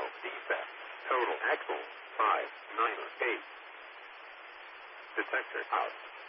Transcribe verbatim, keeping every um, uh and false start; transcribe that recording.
defect. Total axle five nine eight. Detector out.